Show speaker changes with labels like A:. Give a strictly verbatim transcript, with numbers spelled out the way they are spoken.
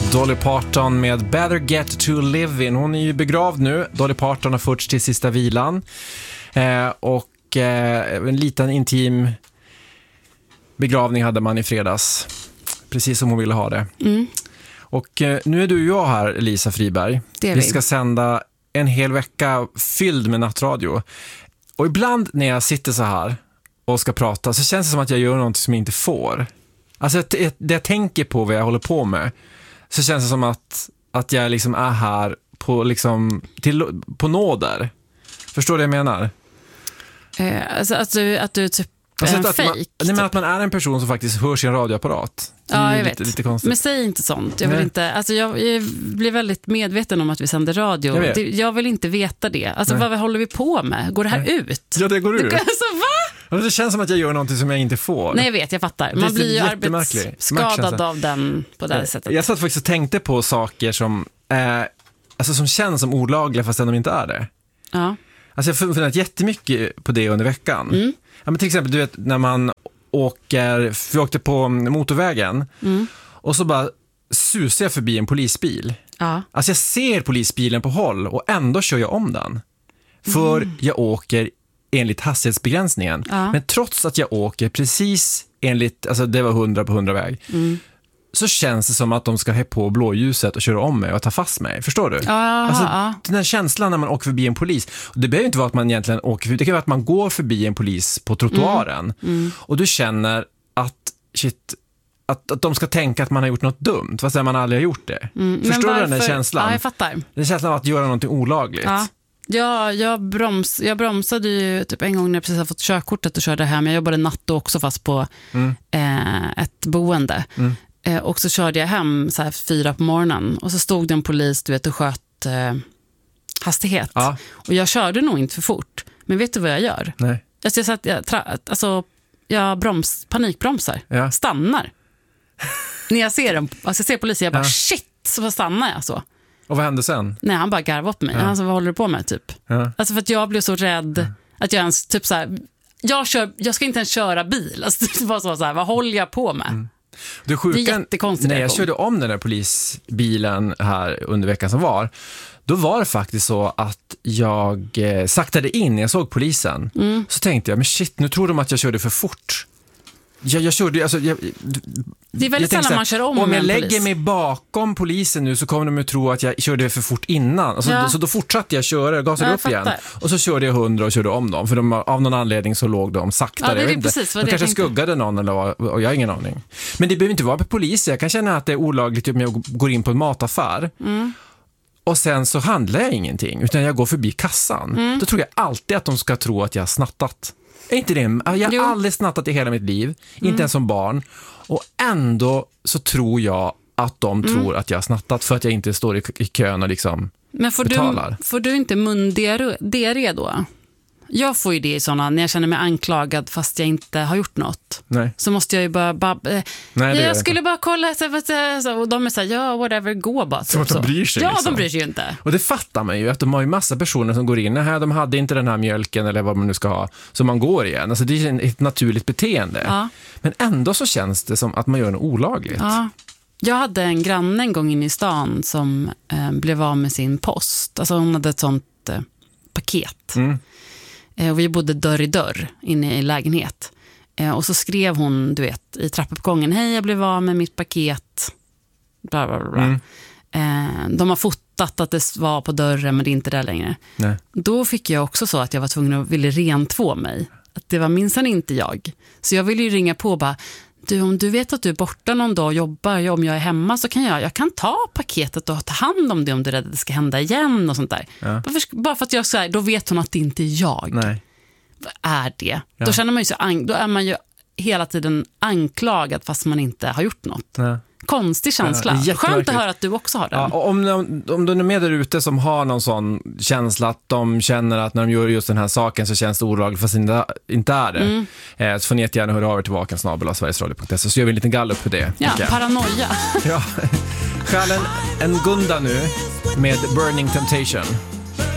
A: Dolly Parton med Better Get to Live In. Hon är ju begravd nu. Dolly Parton har förts till sista vilan. Eh, och eh, en liten intim begravning hade man i fredags. Precis som hon ville ha det.
B: Mm.
A: Och eh, nu är du och jag här, Elisa Friberg.
B: Det är
A: vi
B: vi.
A: ska sända en hel vecka fylld med nattradio. Och ibland när jag sitter så här och ska prata så känns det som att jag gör något som jag inte får. Alltså det jag tänker på vad jag håller på med, så känns det som att, att jag liksom är här på, liksom, till, på nåder. Förstår du vad jag menar?
B: Eh, alltså att du, att du typ
A: Alltså
B: är en
A: att, att, man,
B: fake,
A: nej, men
B: typ.
A: att man är en person som faktiskt hör sin radioapparat. Det är
B: Ja, jag
A: lite,
B: vet.
A: lite konstigt.
B: Men säg inte sånt. Jag, vill
A: Nej.
B: inte, alltså jag, jag blir väldigt medveten om att vi sänder radio.
A: Jag vet.
B: Det, jag vill inte veta det. Alltså
A: Nej.
B: vad håller vi på med? Går det här
A: Nej.
B: ut?
A: Ja, det går ut.
B: Det, alltså, va?
A: Det känns som att jag gör något som jag inte får.
B: Nej, jag vet, jag fattar.
A: Det är
B: Man blir ju
A: jättemärkligt.
B: arbetsskadad
A: Märkkänsla.
B: av den på det här sättet.
A: Jag satt faktiskt och tänkte på saker som, eh, alltså som känns som olagliga fast de inte är det.
B: Ja.
A: Alltså jag har funderat jättemycket på det under veckan.
B: Mm.
A: Ja, men till exempel, du vet, när man åker, vi åkte på motorvägen
B: Mm.
A: och så bara susar jag förbi en polisbil.
B: Ja.
A: Alltså jag ser polisbilen på håll och ändå kör jag om den. För
B: Mm.
A: jag åker enligt hastighetsbegränsningen.
B: Ja.
A: Men trots att jag åker precis enligt, alltså det var hundra på hundra väg.
B: Mm.
A: Så känns det som att de ska ha på blåljuset och köra om mig och ta fast mig. Förstår du?
B: Jaha,
A: Alltså,
B: ja.
A: den här känslan när man åker förbi en polis. Och det behöver inte vara att man egentligen åker, det kan vara att man går förbi en polis på trottoaren.
B: Mm. Mm.
A: Och du känner att, shit, att, att de ska tänka att man har gjort något dumt, fast man aldrig har gjort det.
B: Mm. Men
A: Förstår du den här
B: varför-
A: känslan?
B: Ja, jag fattar.
A: Den känslan av att göra något olagligt.
B: Ja. Ja, jag, broms, jag bromsade ju typ en gång när jag precis har fått körkortet och körde hem. Jag jobbade natt då också fast på
A: Mm.
B: eh, ett boende.
A: Mm.
B: Eh, och så körde jag hem så här fyra på morgonen och så stod det en polis, du vet, och sköt eh, hastighet.
A: Ja.
B: Och jag körde nog inte för fort. Men vet du vad jag gör?
A: Nej.
B: Alltså jag, satt, jag, tra, alltså, jag broms, panikbromsar.
A: Ja.
B: Stannar. När jag ser, en, alltså jag ser polisen, jag bara
A: Ja.
B: shit, så stannar jag så.
A: Och vad hände sen?
B: Nej, han bara garvade upp mig.
A: Ja.
B: Alltså, vad håller du på med typ?
A: Ja.
B: Alltså för att jag blev så rädd att jag ens typ så här, jag, kör, jag ska inte ens köra bil. Alltså det var så, så här, vad håller jag på med?
A: Mm. Det, sjuka,
B: Det är jättekonstigt
A: när jag
B: reaktion.
A: körde om den där polisbilen här under veckan som var, då var det faktiskt så att jag eh, saktade in när jag såg polisen.
B: Mm.
A: Så tänkte jag, men shit, nu tror de att jag körde för fort. Jag, jag körde, alltså, jag,
B: Det är väldigt
A: jag tänkte
B: sällan
A: så här,
B: man kör om
A: om
B: med
A: jag
B: en
A: lägger
B: polis.
A: mig bakom polisen nu så kommer de att tro att jag körde för fort innan. Alltså,
B: Ja.
A: Så då fortsatte jag köra, gasade
B: Ja, jag
A: upp igen.
B: fattar.
A: Och så körde jag hundra och körde om dem. För de, av någon anledning så låg de saktare.
B: Ja, det är
A: Jag vet inte.
B: precis vad
A: de
B: det
A: kanske
B: jag tänkte.
A: skuggade någon eller vad, och jag har ingen aning. Men det behöver inte vara på polisen. Jag kan känna att det är olagligt om jag går in på en mataffär.
B: Mm.
A: Och sen så handlar jag ingenting, utan jag går förbi kassan.
B: Mm.
A: Då tror jag alltid att de ska tro att jag har snattat. Är inte det? Jag har
B: Jo.
A: aldrig snattat i hela mitt liv,
B: Mm.
A: inte ens som barn. Och ändå så tror jag att de
B: Mm.
A: tror att jag har snattat för att jag inte står i, i kön och liksom
B: Men får
A: betalar.
B: du, får du inte mundiarré då? Jag får ju det i sådana, när jag känner mig anklagad fast jag inte har gjort något.
A: Nej.
B: Så måste jag ju bara, bara eh,
A: Nej, det
B: jag,
A: gör
B: jag
A: jag
B: skulle
A: inte.
B: bara kolla så, så, så, och de är så här, ja whatever, gå bara.
A: Som att de
B: så.
A: bryr sig,
B: Ja,
A: liksom.
B: de bryr sig ju inte.
A: Och det fattar man ju, att de har ju massa personer som går in, här de hade inte den här mjölken eller vad man nu ska ha, så man går igen. Alltså det är ett naturligt beteende.
B: Ja.
A: Men ändå så känns det som att man gör något olagligt.
B: Ja. Jag hade en granne en gång inne i stan som eh, blev av med sin post. Alltså hon hade ett sånt eh, paket.
A: Mm.
B: Eh, och vi bodde dörr i dörr inne i lägenhet. Eh, och så skrev hon, du vet, i trappuppgången, hej, jag blev av med mitt paket. Bla, bla, bla, bla.
A: Mm.
B: Eh, de har fotat att det var på dörren, men det är inte där längre.
A: Nej.
B: Då fick jag också så att jag var tvungen att ville rentvå mig. Att det var minsann inte jag. Så jag ville ju ringa på och bara, du, om du vet att du är borta någon dag och jobbar, om jag är hemma så kan jag, jag kan ta paketet och ta hand om det om du är rädd att det ska hända igen och sånt där.
A: Ja.
B: Varför, bara för att jag så här, då vet hon att det inte är jag.
A: Nej.
B: Vad är det?
A: Ja.
B: Då känner man ju så, an- då är man ju hela tiden anklagad fast man inte har gjort något.
A: Nej.
B: Konstig känsla.
A: Ja, jättemärkligt.
B: Skönt att höra att du också har den.
A: Ja, och om, om, om du är med där ute som har någon sån känsla att de känner att när de gör just den här saken så känns det olagligt fast inte, inte är det.
B: Mm.
A: Eh, så får ni jättegärna höra av er till vaken snabel-a sverigesradio punkt se så gör vi en liten gallup för det.
B: Ja,
A: Okej.
B: paranoia.
A: Ja. Stjälen en Gunda nu med Burning Temptation.